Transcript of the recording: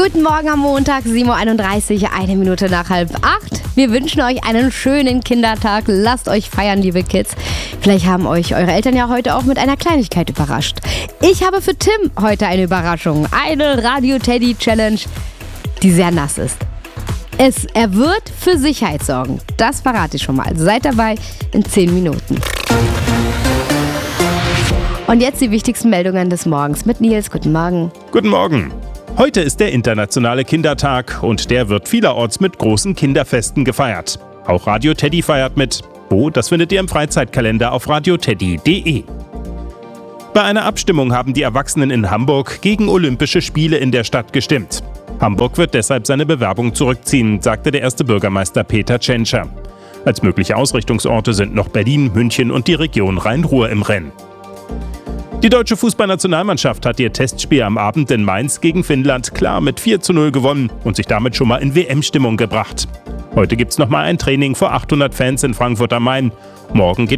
Guten Morgen am Montag, 7.31 Uhr, 1 Minute nach 7:30. Wir wünschen euch einen schönen Kindertag. Lasst euch feiern, liebe Kids. Vielleicht haben euch eure Eltern ja heute auch mit einer Kleinigkeit überrascht. Ich habe für Tim heute eine Überraschung. Eine Radio-Teddy-Challenge, die sehr nass ist. Er wird für Sicherheit sorgen. Das verrate ich schon mal. Seid dabei in 10 Minuten. Und jetzt die wichtigsten Meldungen des Morgens mit Nils. Guten Morgen. Guten Morgen. Heute ist der internationale Kindertag und der wird vielerorts mit großen Kinderfesten gefeiert. Auch Radio Teddy feiert mit. Wo? Das findet ihr im Freizeitkalender auf radioteddy.de. Bei einer Abstimmung haben die Erwachsenen in Hamburg gegen Olympische Spiele in der Stadt gestimmt. Hamburg wird deshalb seine Bewerbung zurückziehen, sagte der erste Bürgermeister Peter Tschentscher. Als mögliche Ausrichtungsorte sind noch Berlin, München und die Region Rhein-Ruhr im Rennen. Die deutsche Fußballnationalmannschaft hat ihr Testspiel am Abend in Mainz gegen Finnland klar mit 4:0 gewonnen und sich damit schon mal in WM-Stimmung gebracht. Heute gibt's nochmal ein Training vor 800 Fans in Frankfurt am Main. Morgen geht